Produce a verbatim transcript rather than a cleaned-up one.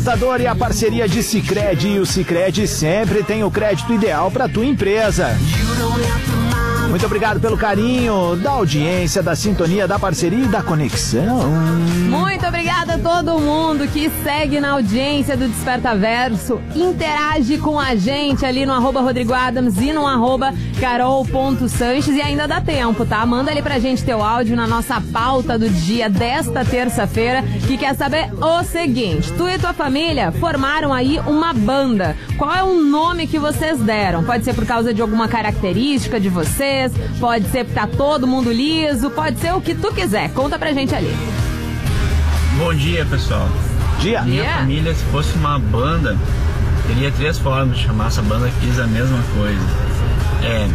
E a parceria de Sicredi, e o Sicredi sempre tem o crédito ideal para tua empresa. Muito obrigado pelo carinho, da audiência, da sintonia, da parceria e da conexão. Muito obrigada a todo mundo que segue na audiência do Desperta Verso, interage com a gente ali no arroba Rodrigo Adams e no arroba carol.sanches, e ainda dá tempo, tá? Manda ali pra gente teu áudio na nossa pauta do dia desta terça-feira, que quer saber o seguinte: tu e tua família formaram aí uma banda. Qual é o nome que vocês deram? Pode ser por causa de alguma característica de vocês, pode ser porque tá todo mundo liso, pode ser o que tu quiser. Conta pra gente ali. Bom dia, pessoal. Dia. Minha dia. família, se fosse uma banda, teria três formas de chamar essa banda. Quis a mesma coisa. É